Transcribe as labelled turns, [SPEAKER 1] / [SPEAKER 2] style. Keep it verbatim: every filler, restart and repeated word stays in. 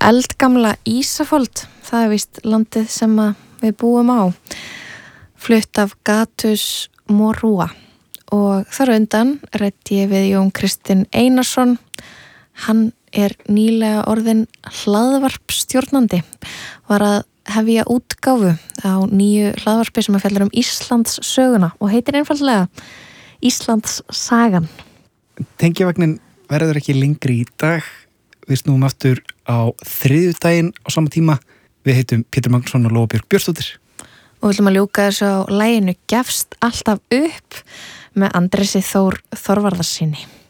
[SPEAKER 1] eldgamla Ísafold, það er víst landið sem við búum á, flutt af Gatus Morúa og þar undan ræddi ég við Jón Kristinn Einarsson, hann er nýlega orðin hlaðvarpstjórnandi, var að hefja útgáfu á nýju hlaðvarpi sem að fjallar um Íslands söguna og heitir einfaldlega Íslands sagan.
[SPEAKER 2] Tengjavagnin verður ekki lengri í dag. Við snúum aftur á þriðjudaginn á sama tíma. Við heitum Pétur Magnússon og Lóa Björk Björnsdóttir.
[SPEAKER 1] Og við ætlum að ljúka þessu á laginu Gefst alltaf upp með Andresi Þór Þorvarðarsyni.